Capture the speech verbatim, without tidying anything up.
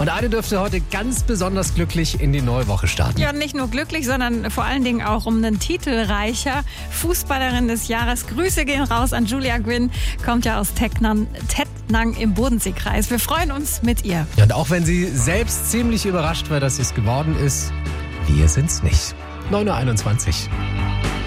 Und eine dürfte heute ganz besonders glücklich in die neue Woche starten. Ja, nicht nur glücklich, sondern vor allen Dingen auch um einen Titel reicher. Fußballerin des Jahres. Grüße gehen raus an Julia Gwynn. Kommt ja aus Tettnang, Tettnang im Bodenseekreis. Wir freuen uns mit ihr. Ja, und auch wenn sie selbst ziemlich überrascht war, dass es geworden ist, wir sind's nicht. neun Uhr einundzwanzig.